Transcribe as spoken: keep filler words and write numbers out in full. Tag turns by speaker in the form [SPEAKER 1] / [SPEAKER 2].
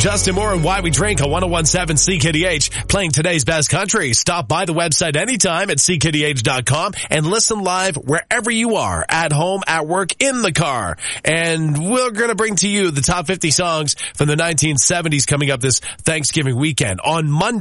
[SPEAKER 1] Justin Moore and Why We Drink on one oh one seven C K D H, playing today's best country. Stop by the website anytime at C K D H dot com and listen live wherever you are, at home, at work, in the car. And we're going to bring to you the top fifty songs from the nineteen seventies coming up this Thanksgiving weekend. On Monday,